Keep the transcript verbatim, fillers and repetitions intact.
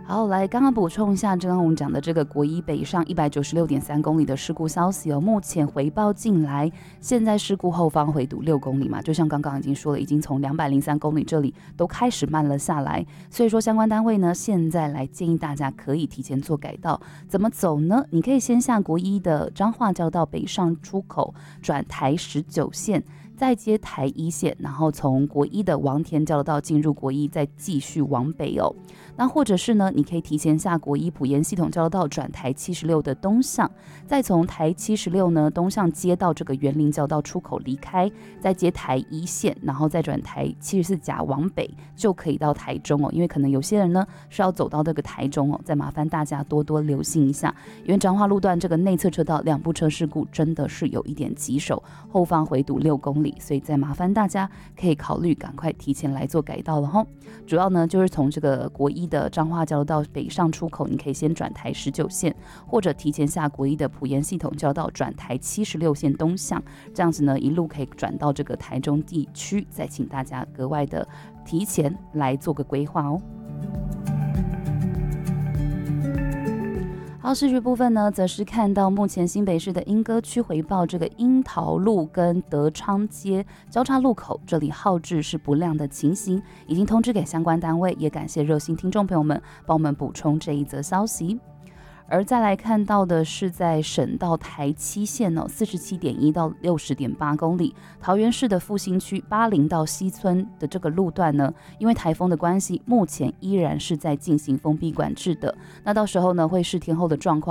好，来刚刚补充一下，刚刚我们讲的这个国一北上一百九十六点三公里的事故消息哦，目前回报进来，现在事故后方回堵六公里嘛，就像刚刚已经说了，已经从两百零三公里这里都开始慢了下来，所以说相关单位呢，现在来建议大家可以提前做改道，怎么走呢？你可以先下国一的彰化交道北上出口，转台十九线。再接台一线，然后从国一的王田交流道进入国一，再继续往北哦。那或者是呢，你可以提前下国一埔盐系统交流道转台七十六的东向，再从台七十六呢东向接到这个园林交道出口离开，再接台一线，然后再转台七十四甲往北，就可以到台中哦。因为可能有些人呢是要走到这个台中哦，再麻烦大家多多留心一下，因为彰化路段这个内侧车道两部车事故真的是有一点棘手，后方回堵六公里。所以再麻烦大家可以考虑赶快提前来做改道了吼。主要呢就是从这个国一的彰化交流道北上出口，你可以先转台十九线，或者提前下国一的埔盐系统交流道转台七十六线东向，这样子呢一路可以转到这个台中地区，再请大家格外的提前来做个规划哦。好，市区部分呢，则是看到目前新北市的莺歌区回报，这个樱桃路跟德昌街交叉路口这里号志是不亮的情形，已经通知给相关单位，也感谢热心听众朋友们帮我们补充这一则消息。而再来看到的是在省道台七线哦，四十七点一到六十点八公里，桃园市的复兴区八零到西村的这个路段呢，因为台风的关系，目前依然是在进行封闭管制的。那到时候呢，会视天候的状况。